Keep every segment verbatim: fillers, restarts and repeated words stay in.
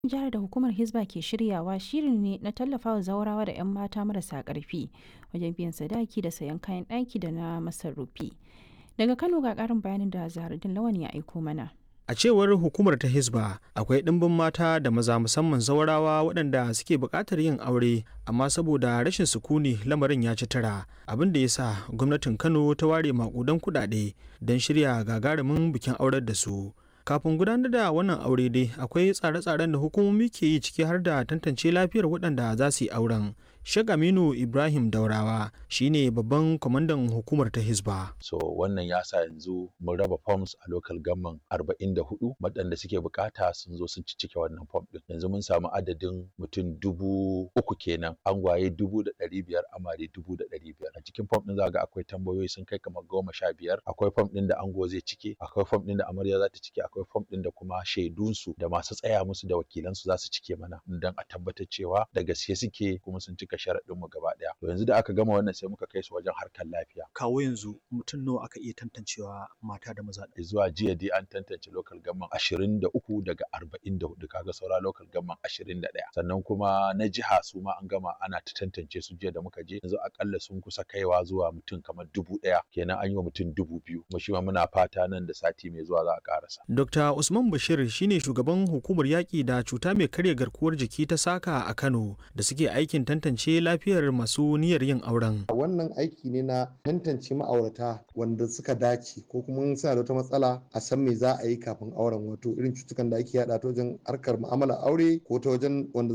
Jihar da hukumar Hisba ke shiryawa shiri ne na tallafawa zawarawa da 'yan mata marasa ƙarfi wajen biyan sadaki da sayan kayan ɗaki da na masarufi. Daga Kano ga ƙarin bayanin da Zahraddin Lawan ya aiko mana. A cewar hukumar ta Hisba, akwai ɗimbin mata da maza musamman zawarawa waɗanda suke buƙatar yin aure, amma saboda rashin sukuni lamarin ya ci tura, abin da ya sa gwamnatin Kano ta ware maƙudan kuɗaɗe don shirya gagarumin bikin aurar da su. Kafin gudanar da wannan aure dai akwai tsare-tsaren da hukumomi ke yi ciki har da tantance lafiyar waɗanda za su yi auren. Sheikh Aminu Ibrahim Daurawa shine babban kwamandan hukumar ta Hisba. So wannan ya sa yanzu mun raba forms a local government arba'in da hudu waɗanda suke bukata sun zo sun cike wannan form din. Yanzu mun samu adadin mutum dubu uku kenan, angwaye dubu da ɗari biyar, amare dubu da ɗari biyar. A cikin form din za ga akwai tambayoyi sun kai kamar goma sha biyar. Akwai form din da ango zai cike, akwai form din da amarya za ta cike, akwai form din da kuma shaidunsu da masu tsaya musu da wakilansu za su cike mana don a tabbatar cewa da gaske suke kuma sun cika sharaɗin mu gaba ɗaya. To yanzu da aka gama wannan sai muka kai su wajen harkar lafiya. Kawo yanzu mutum nawa aka iya tantancewa mata da maza? Zuwa jiya dai an tantance local government ashirin da uku daga arba'in da hudu, kaga saura local government ashirin da ɗaya. Sannan kuma na jiha su ma an gama ana ta tantance su jiya da muka je, yanzu akalla sun kusa kaiwa zuwa mutum kamar dubu ɗaya, kenan an yi wa mutum dubu biyu. Kuma shi ma muna fata nan da sati mai zuwa za a karasa. Dokta Usman Bashir shine shugaban hukumar yaƙi da cuta mai karya garkuwar jiki ta Saka a Kano da suke aikin tantance lafiyar masu niyyar yin auren. Wannan aiki ne na tantance ma'aurata wanda suka dace ko kuma suna da wata matsala a san me za a yi kafin auren, wato irin cutukan da ake yada ta wajen harkar mu'amalar aure ko ta wajen wanda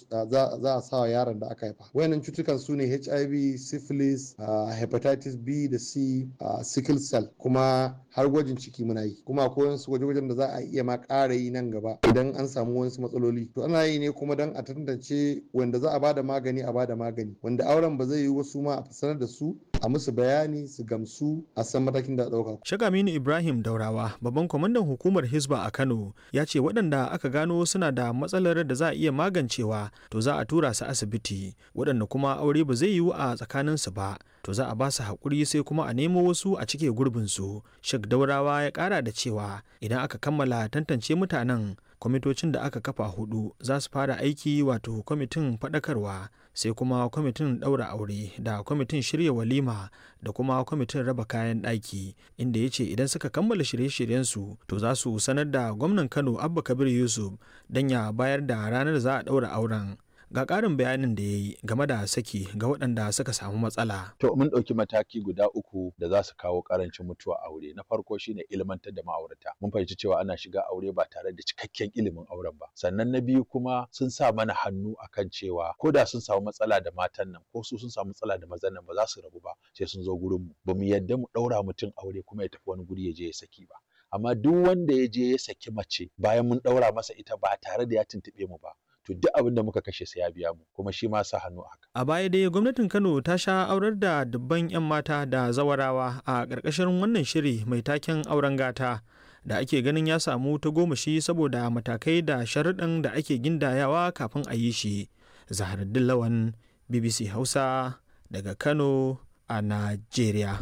za a sawa yaron da aka haifa. Wayannan cutukan su ne H I V, syphilis, hepatitis B da C, sickle cell, kuma har gwajin ciki muna yi. Kuma akwai wasu gwaje-gwajen da za a iya ma ƙara yi nan gaba idan an samu wasu matsaloli. To ana yi ne kuma don a tantance wanda za a bada magani a bada magani, wanda auren ba zai yi wasu ma a sanar da su a musu bayani su gamsu a san matakin da ɗauka. Sheikh Aminu Ibrahim Daurawa, babban kwamandan hukumar Hisba a Kano, ya ce waɗanda aka gano suna da matsalar da za a iya magancewa to za a tura su asibiti, waɗanda kuma aure ba zai yiwu a tsakaninsu ba to za a ba su haƙuri sai kuma a nemo wasu a cike gurbinsu. Sheikh Daurawa ya ƙara da cewa idan aka kammala tantance mutanen, kwamitocin da aka kafa hudu za su fara aiki, wato kwamitin faɗakarwa, sai kuma kwamitin ɗaura aure da kwamitin shirya walima da kuma kwamitin raba kayan ɗaki, inda ya ce idan suka kammala shirye-shiryensu to za su sanar da gwamnan Kano Abba Kabir Yusuf don ya bayar da ranar za a ɗaura auren. Ga ƙarin bayanin da ya yi game da saki ga waɗanda suka samu matsala. To mun ɗauki mataki guda uku da za su kawo ƙarancin mutuwa aure. Na farko shine ilmantar da ma'aurata. Mun fahimci cewa ana shiga aure ba tare da cikakken ilimin auren ba. Sannan na biyu kuma sun sa mana hannu akan cewa ko da sun samu matsala da matan nan ko su sun samu matsala da mazan nan ba za su rabu ba sai sun zo gurin mu. Ba mu yadda mu ɗaura mutum aure kuma ya tafi wani guri ya je ya saki ba. Amma duk wanda ya je ya saki mace bayan mun ɗaura masa ita ba tare da ya tuntuɓe mu ba, to duk abin da muka kashe sai ya biya mu, kuma shi ma sa hannu a haka. A baya dai gwamnatin Kano ta sha aurar da dubban 'yan mata da zawarawa a ƙarƙashin wannan shiri mai taken auren gata da ake ganin ya samu tagomashi saboda matakai da sharuɗan da ake gindayawa kafin a yi shi. Zahraddin Lawan, B B C Hausa daga Kano a Najeriya.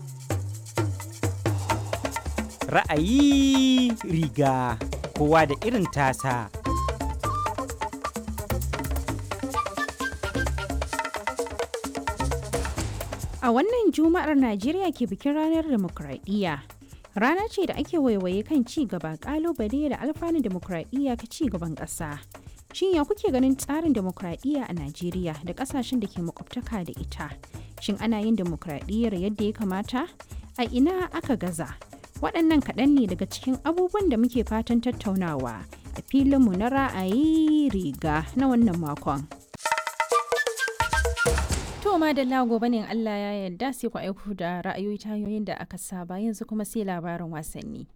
Ra'ayi riga kowa da irin tasa. A wannan Juma'ar Najeriya ke bikin ranar demokradiyya. Rana ce da ake waiwaye kan ci gaba, kalubale da alfanun demokradiyya ka ci gaban ƙasa. Shin ya kuke ganin tsarin demokradiyya a Najeriya da ƙasashen da ke makwabtaka da ita? Shin ana yin demokradiyyar yadda ya kamata? A ina aka gaza? Waɗannan kaɗan ne daga cikin abubuwan da muke fatan tattaunawa a filinmu na ra'ayi riga na wannan makon. To ma da gobe ne Allah ya yarda sai ku aiko da ra'ayoyi ta hanyoyin da aka saba, yanzu kuma sai labarin wasanni.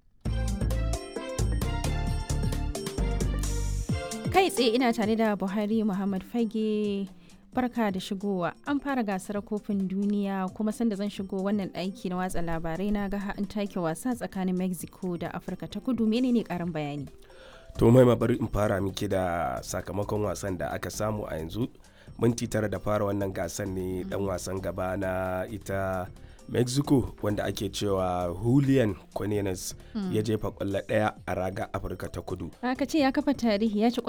Kai tsaye ina tare da Buhari Muhammad Fage. Barka da shigowa. An fara gasar kofin duniya kuma sanda zan shigo wannan ɗaki na watsa labarai na ga an take wasa tsakanin Mexico da Afirka ta Kudu. Menene karin bayani? To mai bari in fara miki da sakamakon wasan da aka samu a yanzu. Minti tara da fara wannan gasar ne dan wasan gaba na ita Mexico wanda ake cewa Julian Quinones ya jefa kwallo ɗaya a raga Afirka ta Kudu. Aka ce ya kafa tarihi ya ci